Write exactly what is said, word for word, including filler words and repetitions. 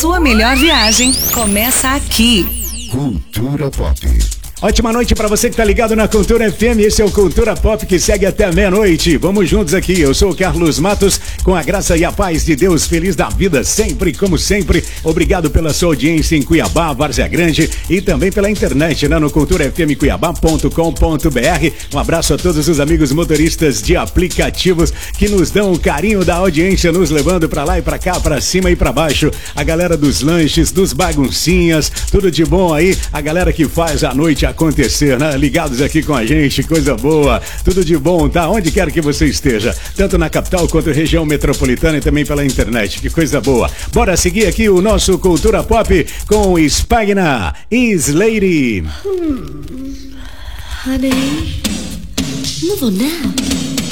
sua melhor viagem começa aqui. Cultura Pop. Ótima noite para você que tá ligado na Cultura F M. Esse é o Cultura Pop que segue até meia-noite. Vamos juntos aqui. Eu sou o Carlos Matos, com a graça e a paz de Deus, feliz da vida sempre, como sempre. Obrigado pela sua audiência em Cuiabá, Várzea Grande e também pela internet, né, no cultura f m cuiabá ponto com ponto b r. Um abraço a todos os amigos motoristas de aplicativos que nos dão o carinho da audiência, nos levando para lá e para cá, para cima e para baixo. A galera dos lanches, dos baguncinhas, tudo de bom aí. A galera que faz a noite acontecer, né? Ligados aqui com a gente, coisa boa, tudo de bom, tá? Onde quer que você esteja, tanto na capital quanto região metropolitana e também pela internet, que coisa boa. Bora seguir aqui o nosso Cultura Pop com Spagna e Slady. Hmm. Honey, move on now.